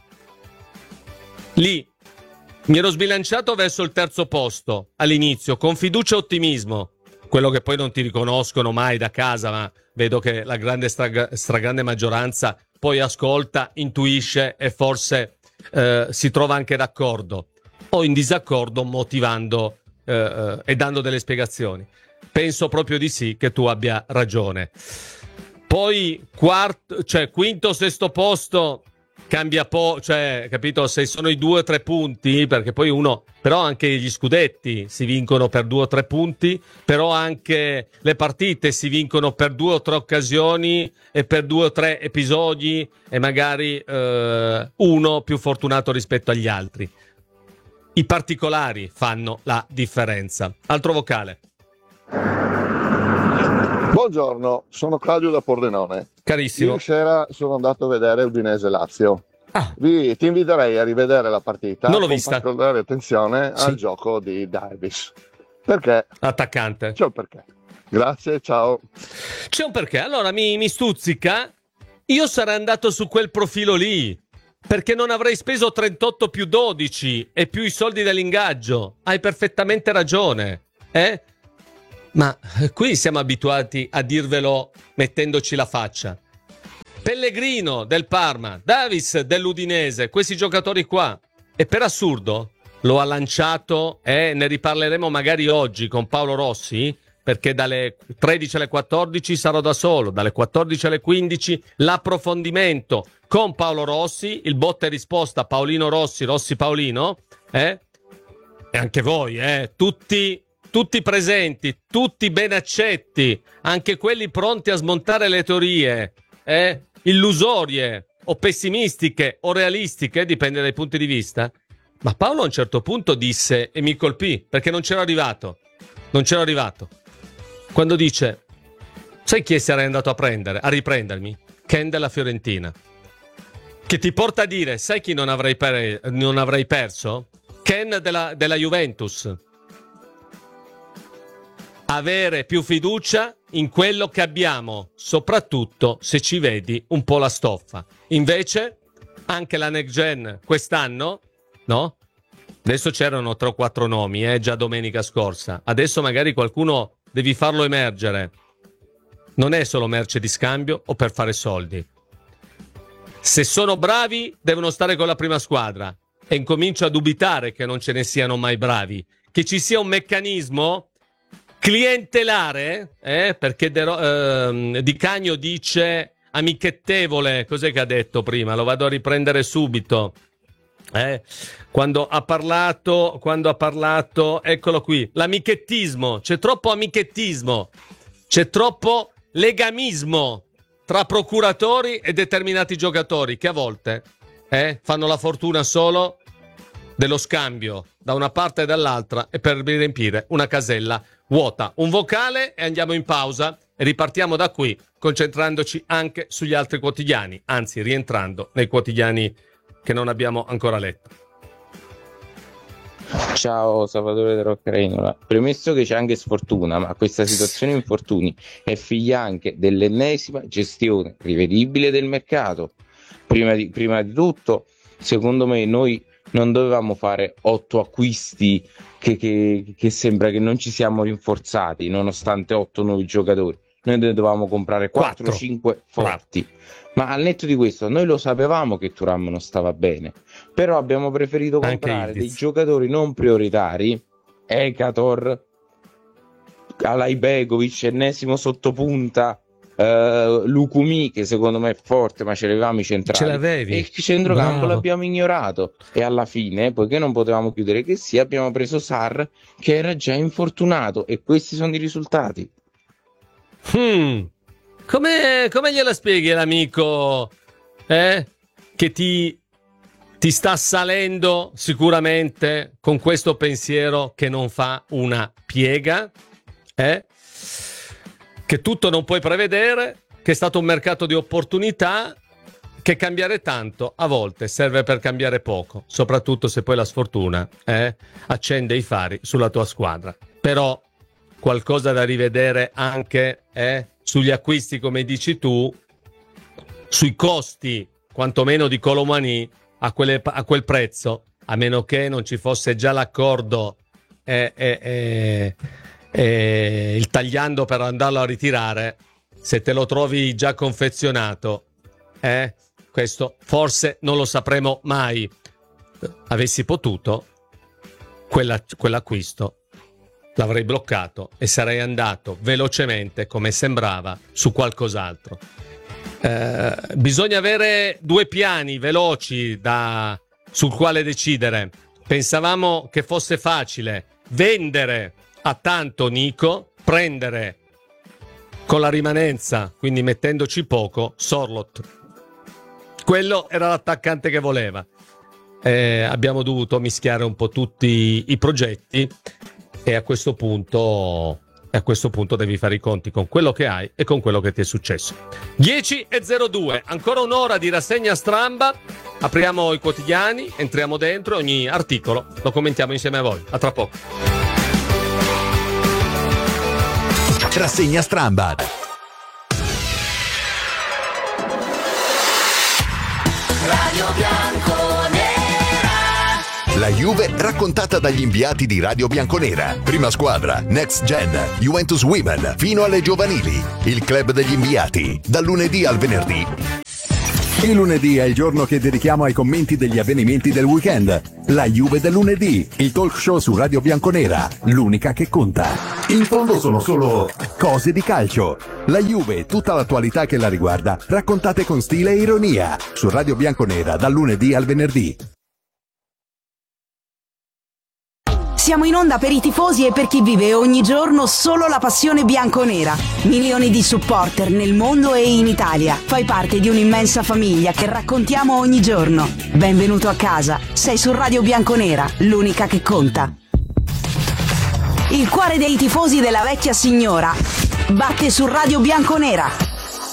S1: Lì mi ero sbilanciato verso il terzo posto all'inizio, con fiducia e ottimismo. Quello che poi non ti riconoscono mai da casa, ma vedo che la grande straga- stragrande maggioranza poi ascolta, intuisce e forse eh, si trova anche d'accordo o in disaccordo, motivando eh, eh, e dando delle spiegazioni. Penso proprio di sì, che tu abbia ragione. Poi quarto, cioè quinto, sesto posto cambia po', cioè, capito, se sono i due o tre punti, perché poi uno, però anche gli scudetti si vincono per due o tre punti, però anche le partite si vincono per due o tre occasioni e per due o tre episodi, e magari eh, uno più fortunato rispetto agli altri. i particolari fanno la differenza. Altro vocale.
S11: Buongiorno, sono Claudio da Pordenone.
S1: Carissimo.
S11: Ieri sera sono andato a vedere Udinese Lazio.
S1: Ah.
S11: Vi, ti inviterei a rivedere la partita
S1: Non l'ho
S11: con
S1: vista.
S11: particolare attenzione
S1: Sì.
S11: al gioco di Davis. Perché?
S1: Attaccante.
S11: C'è un perché. Grazie, ciao.
S1: C'è un perché. Allora mi, mi stuzzica. Io sarei andato su quel profilo lì, perché non avrei speso trentotto più dodici e più i soldi dell'ingaggio. Hai perfettamente ragione. Eh? Ma qui siamo abituati a dirvelo mettendoci la faccia. Pellegrino del Parma, Davis dell'Udinese, questi giocatori qua. E per assurdo lo ha lanciato, e eh, ne riparleremo magari oggi con Paolo Rossi, perché dalle tredici alle quattordici sarò da solo, dalle quattordici alle quindici l'approfondimento con Paolo Rossi, il botta e risposta Paolino Rossi, Rossi Paolino, eh? E anche voi, eh? tutti... Tutti presenti, tutti ben accetti, anche quelli pronti a smontare le teorie, eh? illusorie o pessimistiche o realistiche, dipende dai punti di vista. Ma Paolo a un certo punto disse, e mi colpì, perché non c'ero arrivato, non c'ero arrivato, quando dice, sai chi sarei andato a prendere, a riprendermi? Ken della Fiorentina. Che ti porta a dire, sai chi non avrei, per- non avrei perso? Ken della, della Juventus. Avere più fiducia in quello che abbiamo, soprattutto se ci vedi un po' la stoffa. Invece, anche la next gen quest'anno, no? Adesso c'erano tre o quattro nomi, eh, già domenica scorsa. Adesso magari qualcuno devi farlo emergere. Non è solo merce di scambio o per fare soldi. Se sono bravi, devono stare con la prima squadra. E incomincio a dubitare che non ce ne siano mai bravi. Che ci sia un meccanismo clientelare, eh, perché De, ehm, Di Cagno dice amichettevole, cos'è che ha detto prima? Lo vado a riprendere subito. Eh, quando ha parlato, quando ha parlato, eccolo qui, l'amichettismo, c'è troppo amichettismo, c'è troppo legamismo tra procuratori e determinati giocatori che a volte eh, fanno la fortuna solo dello scambio da una parte e dall'altra e per riempire una casella vuota. Un vocale e andiamo in pausa e ripartiamo da qui concentrandoci anche sugli altri quotidiani, anzi rientrando nei quotidiani che non abbiamo ancora letto.
S12: Ciao Salvatore da Roccareinola. Premesso che c'è anche sfortuna, ma questa situazione infortuni è figlia anche dell'ennesima gestione rivedibile del mercato. Prima di, prima di tutto, secondo me noi non dovevamo fare otto acquisti che, che, che sembra che non ci siamo rinforzati nonostante otto nuovi giocatori. Noi ne dovevamo comprare quattro cinque forti. Ma al netto di questo noi lo sapevamo che Thuram non stava bene, però abbiamo preferito comprare dei giocatori non prioritari, Ekator, Alajbegovic, ennesimo sottopunta, Uh, Lukumi che secondo me è forte ma ce l'avevamo i centrali,
S1: ce l'avevi.
S12: E il centrocampo
S1: Bravo.
S12: L'abbiamo ignorato e alla fine, poiché non potevamo chiudere che sia, abbiamo preso Sarr che era già infortunato e questi sono i risultati.
S1: Hmm. Come, come gliela spieghi l'amico eh? che ti, ti sta salendo sicuramente con questo pensiero che non fa una piega, eh? Che tutto non puoi prevedere, che è stato un mercato di opportunità, che cambiare tanto a volte serve per cambiare poco, soprattutto se poi la sfortuna eh, accende i fari sulla tua squadra. Però qualcosa da rivedere anche eh, sugli acquisti, come dici tu, sui costi quantomeno di Kolo Muani a, quelle, a quel prezzo, a meno che non ci fosse già l'accordo eh, eh, eh, E il tagliando per andarlo a ritirare. Se te lo trovi già confezionato, eh, questo forse non lo sapremo mai. Avessi potuto, quella, quell'acquisto l'avrei bloccato e sarei andato velocemente, come sembrava, su qualcos'altro. Eh, bisogna avere due piani veloci da, sul quale decidere. Pensavamo che fosse facile vendere a tanto Nico, prendere con la rimanenza, quindi mettendoci poco, Sorloth. Quello era l'attaccante che voleva. eh, abbiamo dovuto mischiare un po' tutti i progetti e a questo punto a questo punto devi fare i conti con quello che hai e con quello che ti è successo. dieci e zero due, ancora un'ora di rassegna stramba. Apriamo i quotidiani, entriamo dentro, ogni articolo lo commentiamo insieme a voi. A tra poco.
S4: Rassegna stramba.
S13: Radio Bianconera.
S4: La Juve raccontata dagli inviati di Radio Bianconera. Prima squadra, Next Gen, Juventus Women, fino alle giovanili. Il club degli inviati, dal lunedì al venerdì.
S14: Il lunedì è il giorno che dedichiamo ai commenti degli avvenimenti del weekend. La Juve del lunedì, il talk show su Radio Bianconera, l'unica che conta. In fondo sono solo cose di calcio. La Juve, tutta l'attualità che la riguarda, raccontate con stile e ironia. Su Radio Bianconera, dal lunedì al venerdì.
S5: Siamo in onda per i tifosi e per chi vive ogni giorno solo la passione bianconera. Milioni di supporter nel mondo e in Italia. Fai parte di un'immensa famiglia che raccontiamo ogni giorno. Benvenuto a casa. Sei su Radio Bianconera, l'unica che conta. Il cuore dei tifosi della vecchia signora batte su Radio Bianconera.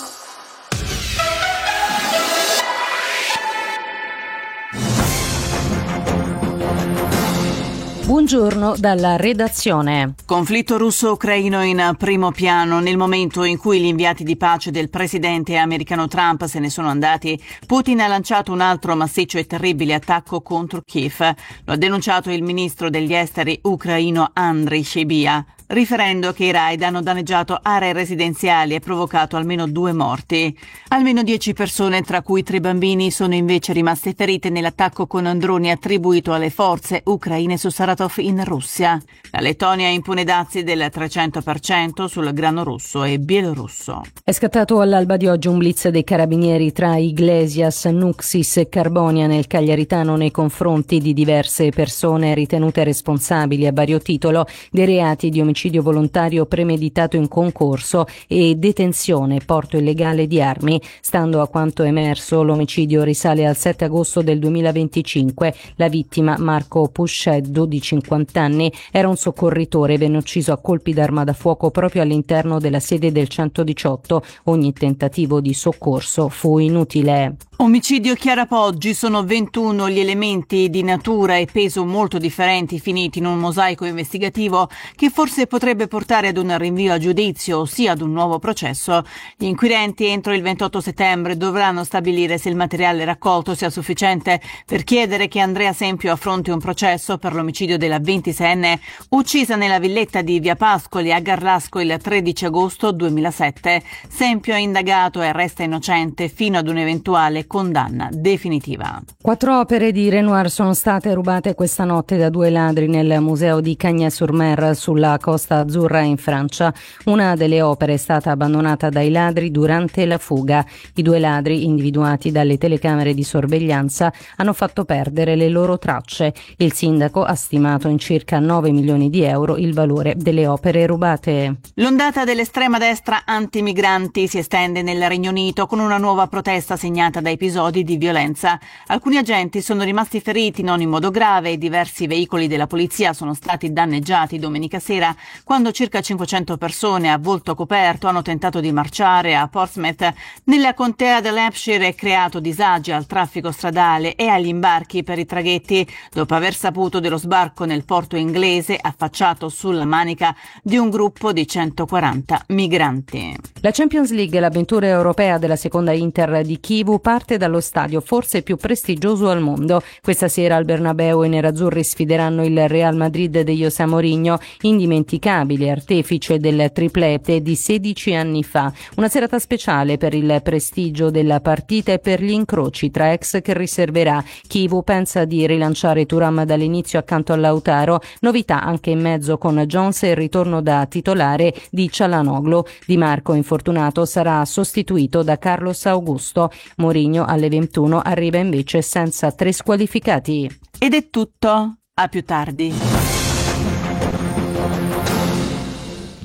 S2: Buongiorno dalla redazione.
S15: Conflitto russo-ucraino in primo piano. Nel momento in cui gli inviati di pace del presidente americano Trump se ne sono andati, Putin ha lanciato un altro massiccio e terribile attacco contro Kiev. Lo ha denunciato il ministro degli esteri ucraino Andriy Sybiha, riferendo che i raid hanno danneggiato aree residenziali e provocato almeno due morti. Almeno dieci persone, tra cui tre bambini, sono invece rimaste ferite nell'attacco con droni attribuito alle forze ucraine su Saratov in Russia. La Lettonia impone dazi del trecento per cento sul grano russo e bielorusso.
S2: È scattato all'alba di oggi un blitz dei carabinieri tra Iglesias, Nuxis e Carbonia nel Cagliaritano nei confronti di diverse persone ritenute responsabili a vario titolo dei reati di omicidio volontario premeditato in concorso e detenzione, porto illegale di armi. Stando a quanto emerso, l'omicidio risale al sette agosto del duemilaventicinque. La vittima, Marco Pusceddu, di cinquanta anni, era un soccorritore e venne ucciso a colpi d'arma da fuoco proprio all'interno della sede del centodiciotto. Ogni tentativo di soccorso fu inutile.
S15: Omicidio Chiara Poggi, sono ventuno gli elementi di natura e peso molto differenti finiti in un mosaico investigativo che forse potrebbe portare ad un rinvio a giudizio, ossia ad un nuovo processo. Gli inquirenti entro il ventotto settembre dovranno stabilire se il materiale raccolto sia sufficiente per chiedere che Andrea Sempio affronti un processo per l'omicidio della ventiseienne uccisa nella villetta di Via Pascoli a Garlasco il tredici agosto duemilasette. Sempio è indagato e resta innocente fino ad un'eventuale condanna definitiva.
S2: Quattro opere di Renoir sono state rubate questa notte da due ladri nel museo di Cagnes-sur-Mer sulla Costa Azzurra in Francia. Una delle opere è stata abbandonata dai ladri durante la fuga. I due ladri, individuati dalle telecamere di sorveglianza, hanno fatto perdere le loro tracce. Il sindaco ha stimato in circa nove milioni di euro il valore delle opere rubate.
S15: L'ondata dell'estrema destra antimigranti si estende nel Regno Unito con una nuova protesta segnata da episodi di violenza. Alcuni agenti sono rimasti feriti non in modo grave e diversi veicoli della polizia sono stati danneggiati domenica sera quando circa cinquecento persone a volto coperto hanno tentato di marciare a Portsmouth nella contea dell'Hampshire e creato disagi al traffico stradale e agli imbarchi per i traghetti dopo aver saputo dello sbarco nel porto inglese affacciato sulla Manica di un gruppo di centoquaranta migranti.
S2: La Champions League, l'avventura europea della seconda Inter di Chivu, parte dallo stadio forse più prestigioso al mondo. Questa sera al Bernabeu i nerazzurri sfideranno il Real Madrid di José Mourinho, indimenticabile artefice del triplete di sedici anni fa. Una serata speciale per il prestigio della partita e per gli incroci tra ex che riserverà. Chivu pensa di rilanciare Thuram dall'inizio accanto a Lautaro, novità anche in mezzo con Jones e il ritorno da titolare di Çalhanoğlu. Di Marco, infortunato, sarà sostituito da Carlos Augusto. Mourinho alle ventuno arriva invece senza tre squalificati.
S15: Ed è tutto, a più tardi.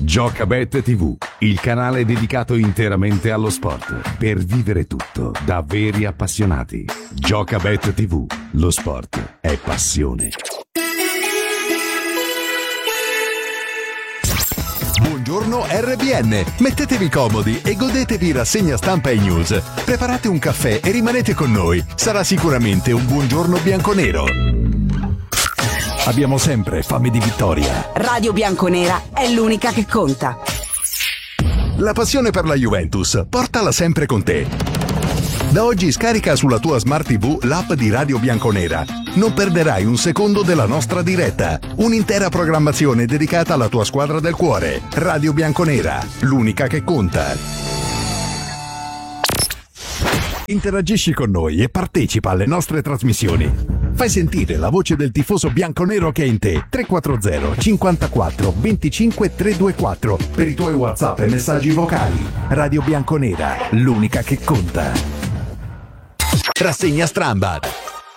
S14: Giocabet tivù, il canale dedicato interamente allo sport, per vivere tutto da veri appassionati. Giocabet tivù, lo sport è passione.
S4: Buongiorno R B N, mettetevi comodi e godetevi rassegna stampa e news. Preparate un caffè e rimanete con noi, sarà sicuramente un buongiorno bianconero.
S14: Abbiamo sempre fame di vittoria.
S5: Radio Bianconera è l'unica che conta.
S4: La passione per la Juventus, portala sempre con te. Da oggi scarica sulla tua Smart tivù l'app di Radio Bianconera. Non perderai un secondo della nostra diretta. Un'intera programmazione dedicata alla tua squadra del cuore. Radio Bianconera, l'unica che conta.
S14: Interagisci con noi e partecipa alle nostre trasmissioni. Fai sentire la voce del tifoso bianconero che è in te. tre quattro zero cinquantaquattro venticinque trecentoventiquattro per i tuoi WhatsApp e messaggi vocali. Radio Bianconera, l'unica che conta.
S4: Rassegna Strambad.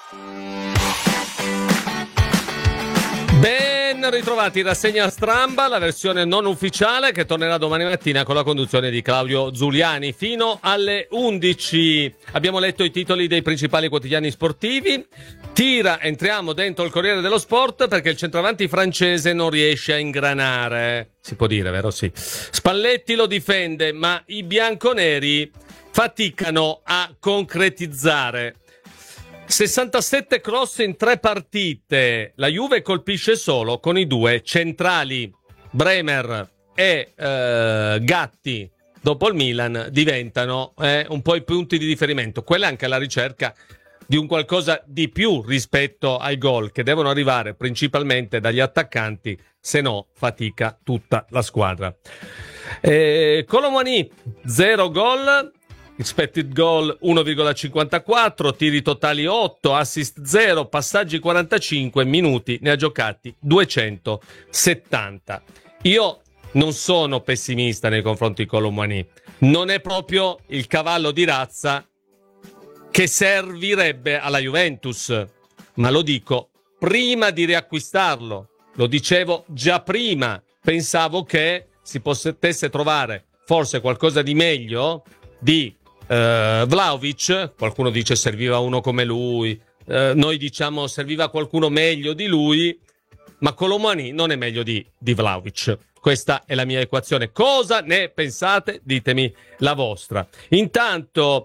S1: Ben ritrovati, rassegna Stramba, la versione non ufficiale che tornerà domani mattina con la conduzione di Claudio Zuliani fino alle undici. Abbiamo letto i titoli dei principali quotidiani sportivi. Tira, entriamo dentro il Corriere dello Sport perché il centravanti francese non riesce a ingranare. Si può dire, vero? Sì. Spalletti lo difende, ma i bianconeri faticano a concretizzare. sessantasette cross in tre partite. La Juve colpisce solo con i due centrali. Bremer e eh, Gatti, dopo il Milan, diventano eh, un po' i punti di riferimento. Quella è anche la ricerca di un qualcosa di più rispetto ai gol che devono arrivare principalmente dagli attaccanti, se no fatica tutta la squadra. Eh, Kolo Muani, zero gol. Expected goal uno virgola cinquantaquattro, tiri totali otto, assist zero, passaggi quarantacinque, minuti ne ha giocati duecentosettanta. Io non sono pessimista nei confronti di Kolo Muani, non è proprio il cavallo di razza che servirebbe alla Juventus, ma lo dico prima di riacquistarlo, lo dicevo già prima, pensavo che si potesse trovare forse qualcosa di meglio di Uh, Vlahovic. Qualcuno dice serviva uno come lui, uh, noi diciamo serviva qualcuno meglio di lui, ma Kolo Muani non è meglio di, di Vlahovic. Questa è la mia equazione. Cosa ne pensate? Ditemi la vostra. Intanto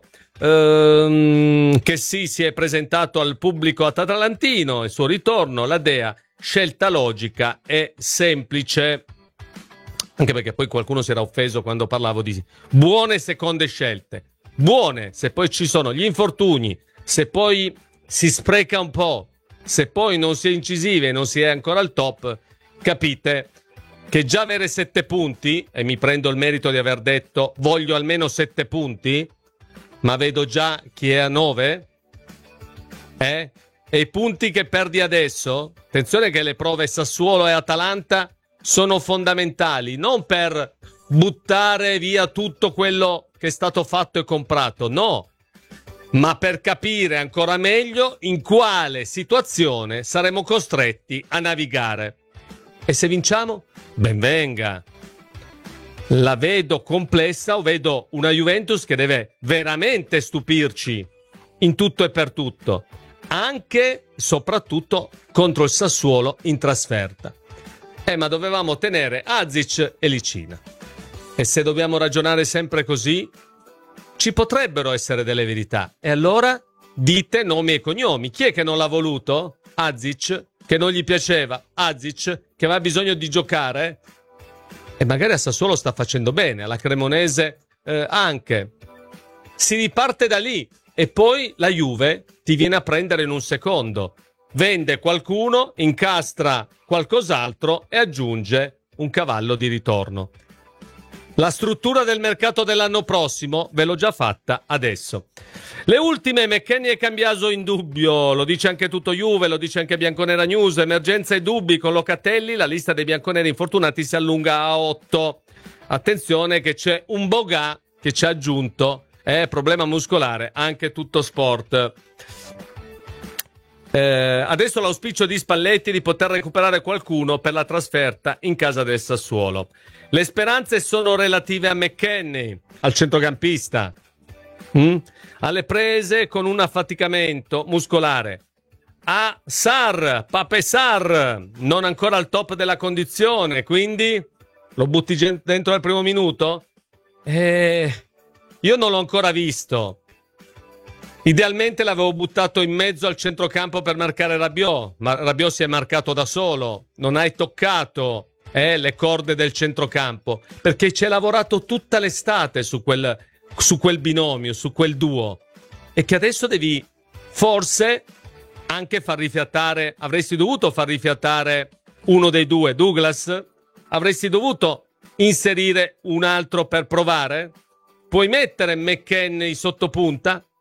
S1: um, che sì, si è presentato al pubblico atalantino, il suo ritorno, la Dea, scelta logica e semplice, anche perché poi qualcuno si era offeso quando parlavo di buone seconde scelte. Buone, se poi ci sono gli infortuni, se poi si spreca un po', se poi non si è incisivi e non si è ancora al top, capite che già avere sette punti, e mi prendo il merito di aver detto voglio almeno sette punti, ma vedo già chi è a nove, eh? E i punti che perdi adesso, attenzione che le prove Sassuolo e Atalanta sono fondamentali, non per buttare via tutto quello che è stato fatto e comprato, no, ma per capire ancora meglio in quale situazione saremo costretti a navigare. E se vinciamo? Ben venga. La vedo complessa, o vedo una Juventus che deve veramente stupirci in tutto e per tutto, anche e soprattutto contro il Sassuolo in trasferta. Eh, ma dovevamo tenere Azic e Licina. E se dobbiamo ragionare sempre così, ci potrebbero essere delle verità. E allora dite nomi e cognomi. Chi è che non l'ha voluto? Azic, che non gli piaceva. Azic, che aveva bisogno di giocare. E magari a Sassuolo sta facendo bene, alla Cremonese eh, anche. Si riparte da lì e poi la Juve ti viene a prendere in un secondo. Vende qualcuno, incastra qualcos'altro e aggiunge un cavallo di ritorno. La struttura del mercato dell'anno prossimo ve l'ho già fatta adesso. Le ultime, McKennie e Cambiaso in dubbio, lo dice anche tutto Juve, lo dice anche Bianconera News, emergenza e dubbi con Locatelli, la lista dei bianconeri infortunati si allunga a otto. Attenzione che c'è un Boga che ci ha aggiunto, eh, problema muscolare, anche tutto sport. Eh, adesso l'auspicio di Spalletti è di poter recuperare qualcuno per la trasferta in casa del Sassuolo. Le speranze sono relative a McKennie, al centrocampista, mm? alle prese con un affaticamento muscolare. A Sarr, Pape Sarr, non ancora al top della condizione, quindi lo butti dentro al primo minuto? Eh, io non l'ho ancora visto. Idealmente l'avevo buttato in mezzo al centrocampo per marcare Rabiot, ma Rabiot si è marcato da solo, non hai toccato eh, le corde del centrocampo, perché ci hai lavorato tutta l'estate su quel, su quel binomio, su quel duo, e che adesso devi forse anche far rifiatare, avresti dovuto far rifiatare uno dei due, Douglas? Avresti dovuto inserire un altro per provare? Puoi mettere McKennie sotto punta?